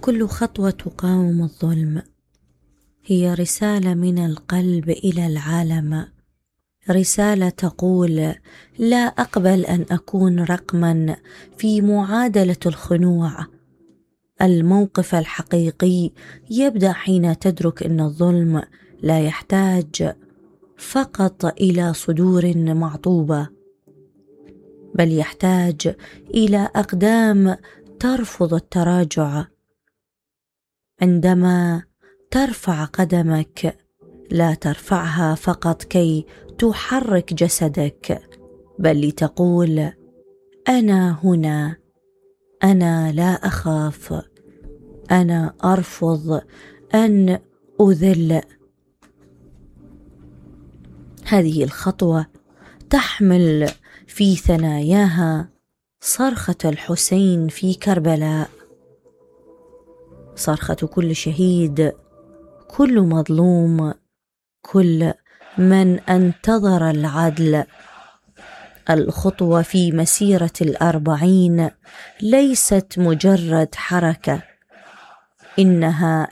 كل خطوة تقاوم الظلم هي رسالة من القلب إلى العالم، رسالة تقول: لا أقبل أن أكون رقما في معادلة الخنوع. الموقف الحقيقي يبدأ حين تدرك أن الظلم لا يحتاج فقط إلى صدور معطوبة، بل يحتاج إلى أقدام ترفض التراجع. عندما ترفع قدمك لا ترفعها فقط كي تحرك جسدك، بل لتقول: أنا هنا، أنا لا أخاف، أنا أرفض أن أذل. هذه الخطوة تحمل في ثناياها صرخة الحسين في كربلاء، صرخة كل شهيد، كل مظلوم، كل من انتظر العدل. الخطوة في مسيرة 40 ليست مجرد حركة، إنها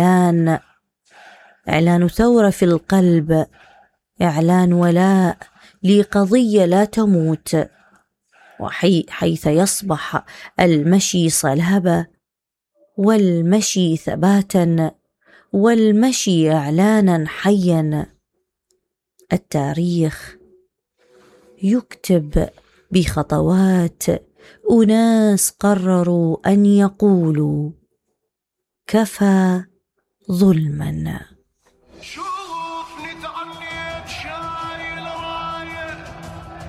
إعلان ثورة في القلب، إعلان ولاء لقضية لا تموت. حيث يصبح المشي صلابة، والمشي ثباتا، والمشي إعلانا حيا. التاريخ يكتب بخطوات أناس قرروا أن يقولوا: كفى ظلما.